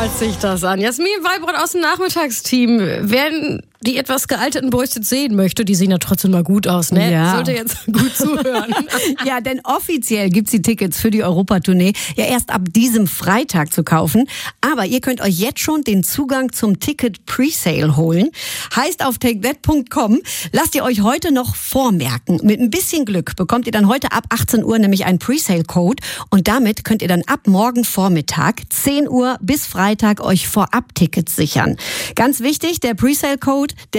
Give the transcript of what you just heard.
hört sich das an. Jasmin Wallbrot aus dem Nachmittagsteam. Wer die etwas gealterten Boys jetzt sehen möchte, die sehen ja trotzdem mal gut aus, ne? Ja. Sollte jetzt gut zuhören. Ja, denn offiziell gibt's die Tickets für die Europatournee ja erst ab diesem Freitag zu kaufen. Aber ihr könnt euch jetzt schon den Zugang zum Ticket Presale holen. Heißt auf takethat.com, lasst ihr euch heute noch vormerken. Mit ein bisschen Glück bekommt ihr dann heute ab 18 Uhr nämlich einen Presale-Code. Und damit könnt ihr dann ab morgen Vormittag, 10 Uhr bis Freitag, euch Vorab-Tickets sichern. Ganz wichtig, der Presale-Code, der